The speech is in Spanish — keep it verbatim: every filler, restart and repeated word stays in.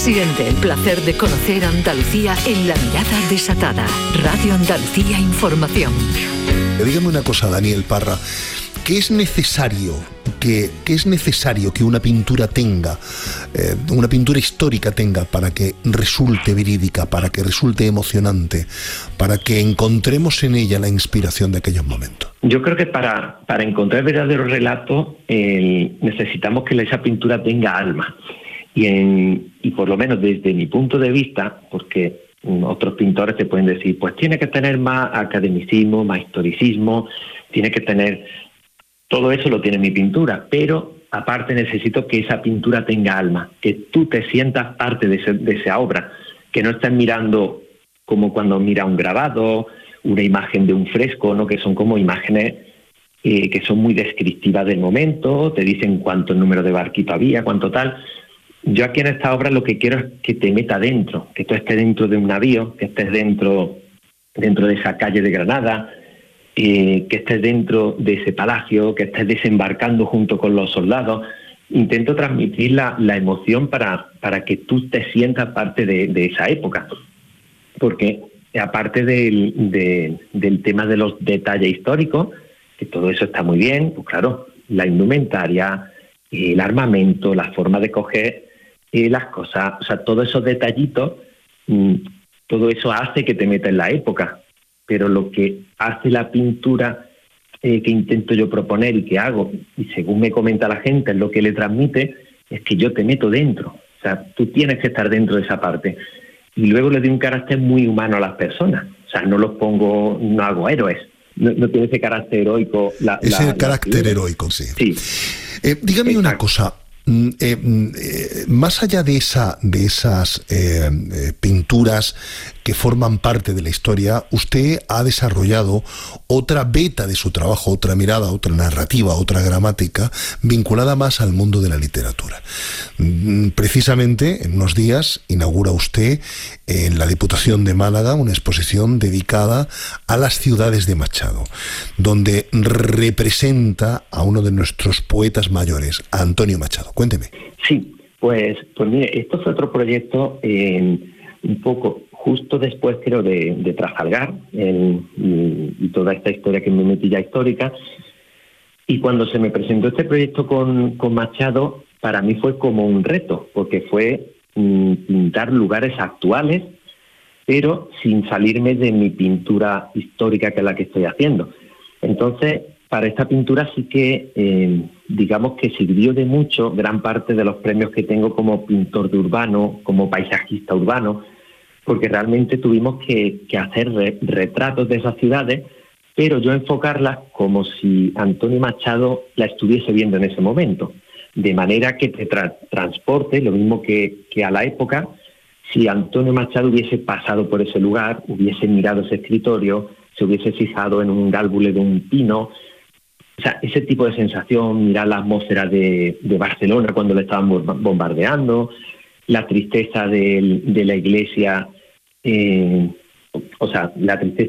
Siente el placer de conocer Andalucía en La Mirada Desatada. Radio Andalucía Información. Dígame una cosa, Daniel Parra. ¿Qué es necesario que, qué es necesario que una pintura tenga, eh, una pintura histórica tenga para que resulte verídica, para que resulte emocionante, para que encontremos en ella la inspiración de aquellos momentos? Yo creo que para, para encontrar el verdadero relato eh, necesitamos que esa pintura tenga alma. Y, en, y por lo menos desde mi punto de vista, porque otros pintores te pueden decir, pues tiene que tener más academicismo, más historicismo, tiene que tener... Todo eso lo tiene mi pintura, pero aparte necesito que esa pintura tenga alma, que tú te sientas parte de, ese, de esa obra, que no estés mirando como cuando mira un grabado, una imagen de un fresco, ¿no? Que son como imágenes eh, que son muy descriptivas del momento, te dicen cuánto número de barquito había, cuánto tal. Yo aquí en esta obra lo que quiero es que te meta dentro, que tú estés dentro de un navío, que estés dentro, dentro de esa calle de Granada, Eh, que estés dentro de ese palacio, que estés desembarcando junto con los soldados. Intento transmitir la, la emoción para, para que tú te sientas parte de, de esa época. Porque aparte del, de, del tema de los detalles históricos, que todo eso está muy bien, pues claro, la indumentaria, el armamento, la forma de coger eh, las cosas, o sea, todos esos detallitos, mmm, todo eso hace que te metas en la época. Pero lo que hace la pintura eh, que intento yo proponer y que hago, y según me comenta la gente, es lo que le transmite, es que yo te meto dentro. O sea, tú tienes que estar dentro de esa parte. Y luego le doy un carácter muy humano a las personas. O sea, no los pongo, no hago héroes. No, no tiene ese carácter heroico. La, ese la, carácter la heroico, sí. Sí. Eh, dígame Exacto. una cosa. Eh, eh, más allá de esa de esas eh, eh, pinturas que forman parte de la historia, usted ha desarrollado otra beta de su trabajo, otra mirada, otra narrativa, otra gramática vinculada más al mundo de la literatura. Precisamente en unos días inaugura usted en la Diputación de Málaga una exposición dedicada a las ciudades de Machado, donde representa a uno de nuestros poetas mayores, a Antonio Machado. Cuénteme. Sí, pues, pues mire, esto fue otro proyecto eh, un poco justo después, creo, de, de Trafalgar en, y, y toda esta historia que me metí ya histórica. Y cuando se me presentó este proyecto con, con Machado, para mí fue como un reto, porque fue mm, pintar lugares actuales, pero sin salirme de mi pintura histórica, que es la que estoy haciendo. Entonces, para esta pintura sí que, eh, digamos que sirvió de mucho gran parte de los premios que tengo como pintor de urbano, como paisajista urbano, porque realmente tuvimos que, que hacer re, retratos de esas ciudades, pero yo enfocarlas como si Antonio Machado la estuviese viendo en ese momento, de manera que te tra- transporte, lo mismo que, que a la época, si Antonio Machado hubiese pasado por ese lugar, hubiese mirado ese escritorio, se hubiese fijado en un gálbule de un pino. O sea, ese tipo de sensación, mirar la atmósfera de, de Barcelona cuando le estaban bombardeando, la tristeza de, de la iglesia, eh, o sea, la tristeza